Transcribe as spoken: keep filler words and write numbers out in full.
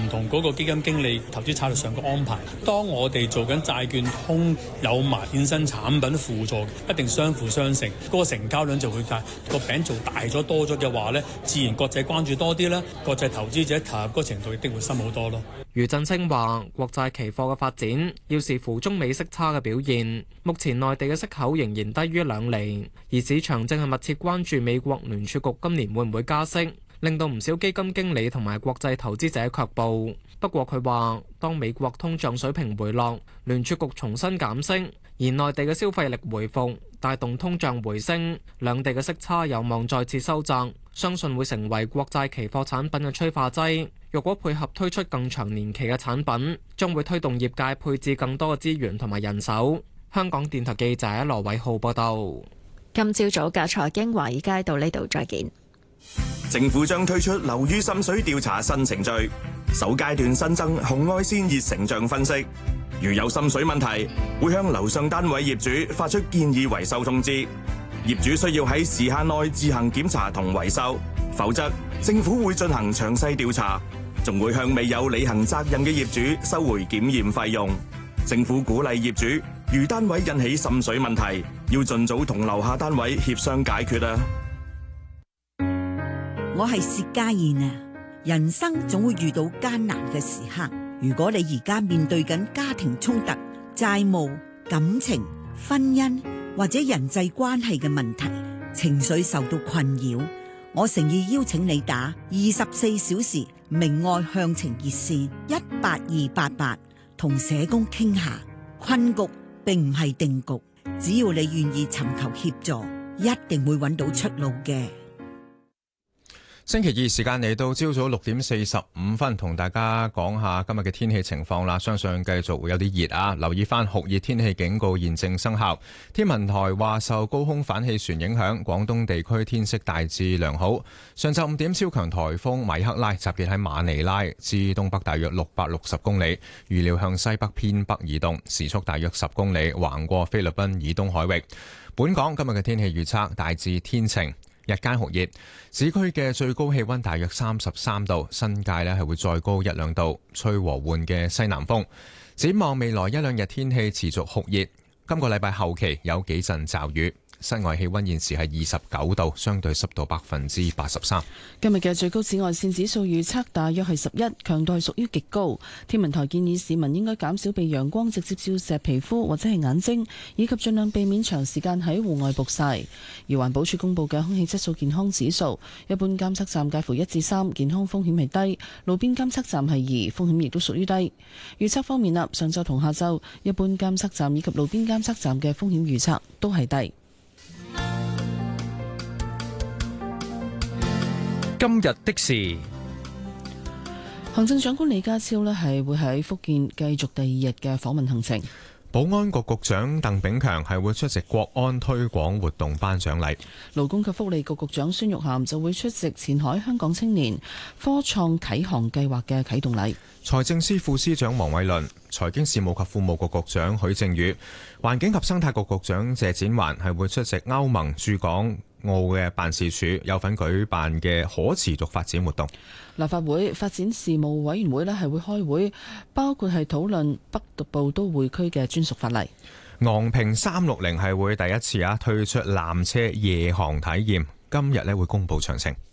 唔同嗰個基金經理投資策略上嘅安排。當我哋做緊債券通有埋衍生產品輔助，一定相輔相成，嗰個成交量就會大，個餅做大咗多咗嘅話呢，自然國際關注多啲啦，國際投資者投入嗰個程度一定會深好多咯。 余振清話：國債期貨嘅發展要視乎中美息差嘅表現，目前內地嘅息口仍然低於兩厘，而市場正係密切關注美國聯儲局今年會唔會加息，令到唔少基金經理同埋國際投資者卻步。不過佢話，當美國通脹水平回落，聯儲局重新減息，而內地嘅消費力回復，帶動通脹回升，兩地嘅息差有望再次收窄，相信會成為國債期貨產品嘅催化劑。若果配合推出更長年期嘅產品，將會推動業界配置更多嘅資源同埋人手。香港電台記者羅偉浩報道。 今朝早嘅財經華爾街到呢度再見。 政府將推出樓宇滲水調查新程序，首階段新增紅外線熱成像分析，如有滲水問題，會向樓上單位業主發出建議維修通知，業主需要喺時限內自行檢查同維修，否則政府會進行詳細調查，仲會向未有履行責任嘅業主收回檢驗費用。政府鼓勵業主，如單位引起滲水問題，要盡早同樓下單位協商解決啊！ 我係薛家燕啊！人生總會遇到艱難嘅時刻，如果你而家面對緊家庭衝突、債務、感情、婚姻或者人際關係嘅問題，情緒受到困擾，我誠意邀請你打二十四小時明愛向晴熱線一八二八八，同社工傾下。困局並唔係定局，只要你願意尋求協助，一定會揾到出路嘅。 星期二時間嚟到朝早六點四十五分，同大家講下今日嘅天氣情況啦。相信繼續會有啲熱啊，留意翻酷熱天氣警告現正生效。天文台話受高空反氣旋影響，廣東地區天色大致良好。上晝五點，超強颱風米克拉集結喺馬尼拉，至東北大約六百六十公里，預料向西北偏北移動，時速大約十公里，橫過菲律賓以東海域。本港今日嘅天氣預測大致天晴，日間酷熱，市區嘅最高氣溫大約三十三度，新界呢係會再高一兩度，吹和緩嘅西南風。展望未來一兩日天氣持續酷熱，今個禮拜後期有幾陣驟雨。室外氣溫現時係二十九度，相對濕度百分之八十三。 今日嘅最高紫外線指數預測大約係十一，強度係屬於極高。天文台建議市民應該減少被陽光直接照射皮膚或者係眼睛，以及盡量避免長時間喺戶外曝曬。而環保署公布嘅空氣質素健康指數，一般監測站介乎一至三，健康風險係低；路邊監測站係二，風險亦都屬於低。預測方面啦，上晝同下晝，一般監測站以及路邊監測站嘅風險預測都係低。 今日的事， 行政長官李家超呢係會喺福建繼續第二日嘅訪問行程。 保安局局長鄧炳強係會出席國安推廣活動頒獎禮。 勞工及福利局局長孫玉菡就會出席前海香港青年科創啟航計劃嘅啟動禮。 財政司副司長黃偉綸、財經事務及庫務局局長許正宇、環境及生態局局長謝展寰係會出席歐盟駐港澳嘅辦事處有份舉辦嘅可持續發展活動。 立法會發展事務委員會呢係會開會，包括係討論北部都會區嘅專屬法例。 昂坪三六零係會第一次啊推出纜車夜航體驗，今日呢會公布詳情。